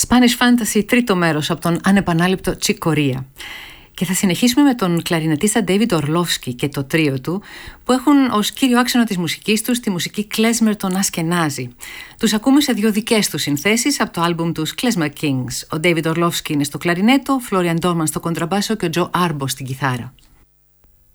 Spanish Fantasy, τρίτο μέρος από τον ανεπανάληπτο Chick Corea. Και θα συνεχίσουμε με τον κλαρινετίστα David Orlovsky και το τρίο του, που έχουν ως κύριο άξονα της μουσικής τους τη μουσική klezmer των Ασκενάζι. Τους ακούμε σε δύο δικές τους συνθέσεις από το άλμπουμ τους Klezmer Kings. Ο David Orlovsky είναι στο κλαρινέτο, Florian Dorman στο κοντραμπάσο και ο Joe Arbo στην κιθάρα.